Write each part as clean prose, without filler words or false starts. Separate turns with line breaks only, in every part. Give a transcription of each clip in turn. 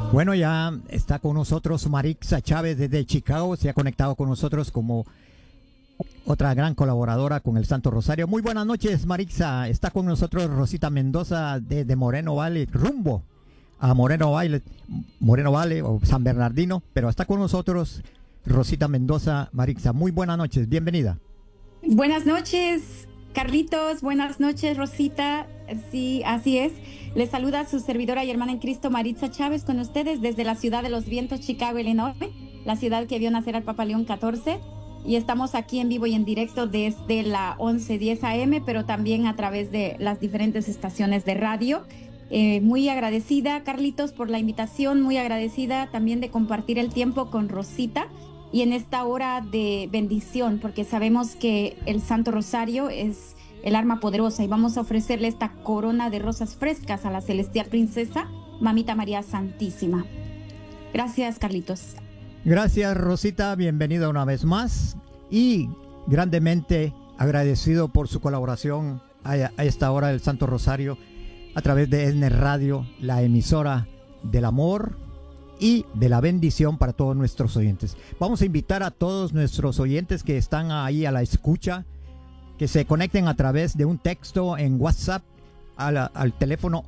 Bueno, ya está con nosotros Marixa Chávez desde Chicago, se ha conectado con nosotros como otra gran colaboradora con el Santo Rosario. Muy buenas noches, Marixa. Está con nosotros Rosita Mendoza desde Moreno Valley, rumbo a Moreno Valley o San Bernardino, pero está con nosotros Rosita Mendoza. Marixa, muy buenas noches, bienvenida.
Buenas noches, Carlitos. Buenas noches, Rosita. Sí, así es. Les saluda su servidora y hermana en Cristo, Marixa Chávez, con ustedes desde la ciudad de los vientos, Chicago, Illinois, la ciudad que vio nacer al Papa León XIV. Y estamos aquí en vivo y en directo desde la 11:10 AM, pero también a través de las diferentes estaciones de radio. Muy agradecida, Carlitos, por la invitación, muy agradecida también de compartir el tiempo con Rosita y en esta hora de bendición, porque sabemos que el Santo Rosario es el arma poderosa y vamos a ofrecerle esta corona de rosas frescas a la celestial princesa, Mamita María Santísima. Gracias, Carlitos.
Gracias, Rosita, bienvenida una vez más y grandemente agradecido por su colaboración a esta hora del Santo Rosario a través de ESNE Radio, la emisora del amor y de la bendición para todos nuestros oyentes. Vamos a invitar a todos nuestros oyentes que están ahí a la escucha, que se conecten a través de un texto en WhatsApp al teléfono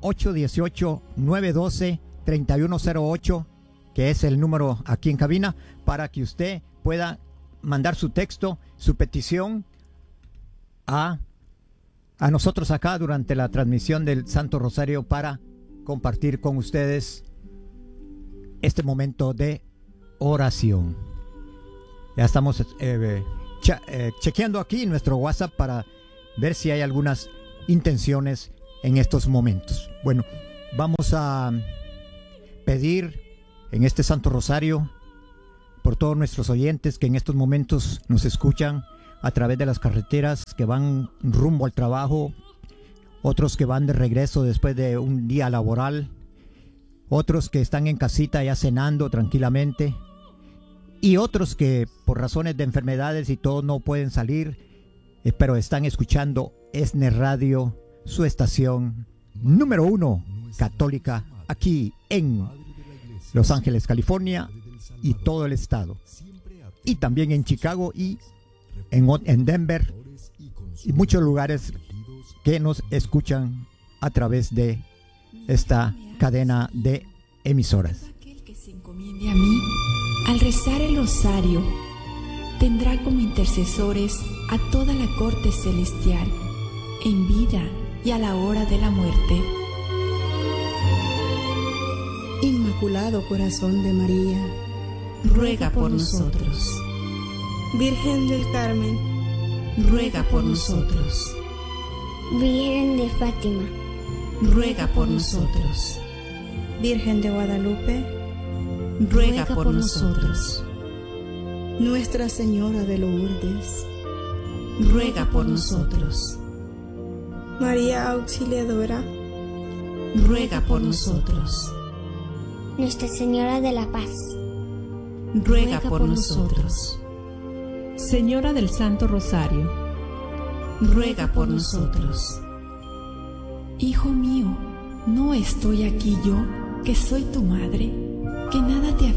818-912-3108, que es el número aquí en cabina, para que usted pueda mandar su texto, su petición a nosotros acá durante la transmisión del Santo Rosario para compartir con ustedes este momento de oración. Ya estamos chequeando aquí nuestro WhatsApp para ver si hay algunas intenciones en estos momentos. Bueno, vamos a pedir en este Santo Rosario por todos nuestros oyentes que en estos momentos nos escuchan a través de las carreteras, que van rumbo al trabajo, otros que van de regreso después de un día laboral, otros que están en casita ya cenando tranquilamente, y otros que por razones de enfermedades y todo no pueden salir, pero están escuchando ESNE Radio, su estación número 1 católica aquí en Los Ángeles, California y todo el estado, y también en Chicago y en Denver y muchos lugares que nos escuchan a través de esta cadena de emisoras.
Aquel que se encomiende a mí al rezar el rosario tendrá como intercesores a toda la corte celestial en vida y a la hora de la muerte.
Inmaculado Corazón de María,
ruega por nosotros.
Virgen del Carmen,
ruega por nosotros.
Virgen de Fátima,
ruega por nosotros.
Virgen de Guadalupe,
ruega por nosotros.
Nuestra Señora de Lourdes,
ruega por nosotros.
María Auxiliadora,
ruega por nosotros.
Nuestra Señora de la Paz,
ruega por nosotros.
Señora del Santo Rosario,
ruega por nosotros. Hijo mío, ¿no estoy aquí yo, que soy tu madre, que nada te